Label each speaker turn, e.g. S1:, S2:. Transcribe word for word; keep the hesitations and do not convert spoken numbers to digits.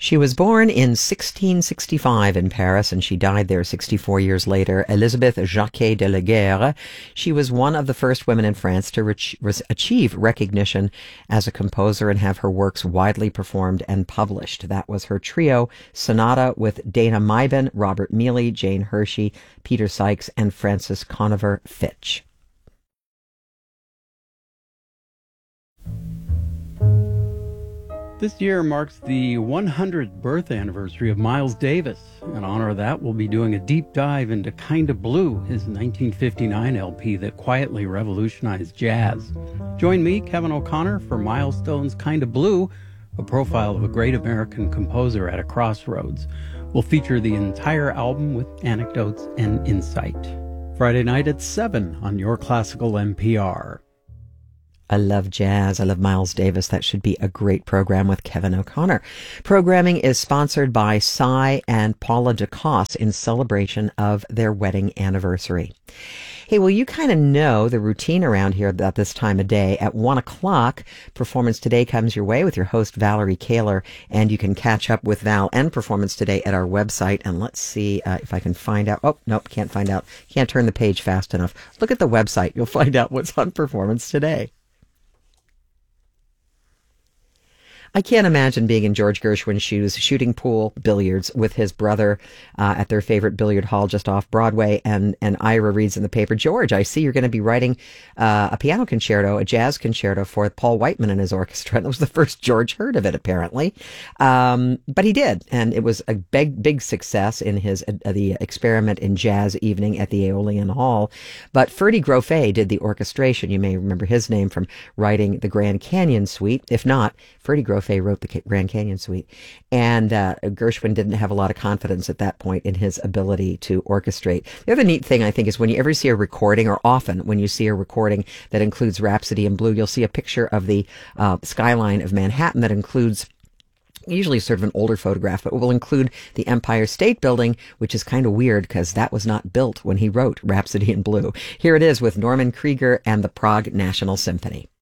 S1: She was born in sixteen sixty-five in Paris, and she died there sixty-four years later. Elisabeth Jacquet de la Guerre. She was one of the first women in France to re- achieve recognition as a composer and have her works widely performed and published. That was her trio sonata with Dana Meiben, Robert Mealy, Jane Hershey, Peter Sykes, and Francis Conover Fitch.
S2: This year marks the one hundredth birth anniversary of Miles Davis. In honor of that, we'll be doing a deep dive into Kinda Blue, his nineteen fifty-nine L P that quietly revolutionized jazz. Join me, Kevin O'Connor, for Milestone's Kinda Blue, a profile of a great American composer at a crossroads. We'll feature the entire album with anecdotes and insight. Friday night at seven on Your Classical N P R.
S1: I love jazz. I love Miles Davis. That should be a great program with Kevin O'Connor. Programming is sponsored by Cy and Paula DeCosse in celebration of their wedding anniversary. Hey, well, you kind of know the routine around here at this time of day. At one o'clock, Performance Today comes your way with your host, Valerie Kaler, and you can catch up with Val and Performance Today at our website. And let's see uh, if I can find out. Oh, nope, can't find out. Can't turn the page fast enough. Look at the website. You'll find out what's on Performance Today. I can't imagine being in George Gershwin's shoes, shooting pool billiards with his brother uh, at their favorite billiard hall just off Broadway. And, and Ira reads in the paper, George, I see you're going to be writing uh, a piano concerto, a jazz concerto for Paul Whiteman and his orchestra. And that was the first George heard of it, apparently. Um, but he did. And it was a big, big success in his uh, the Experiment in Jazz evening at the Aeolian Hall. But Ferdy Grofé did the orchestration. You may remember his name from writing the Grand Canyon Suite. If not, Ferdy Grofé wrote the Grand Canyon Suite, and uh, Gershwin didn't have a lot of confidence at that point in his ability to orchestrate. The other neat thing, I think, is when you ever see a recording, or often when you see a recording that includes Rhapsody in Blue, you'll see a picture of the uh, skyline of Manhattan that includes usually sort of an older photograph, but will include the Empire State Building, which is kind of weird because that was not built when he wrote Rhapsody in Blue. Here it is with Norman Krieger and the Prague National Symphony.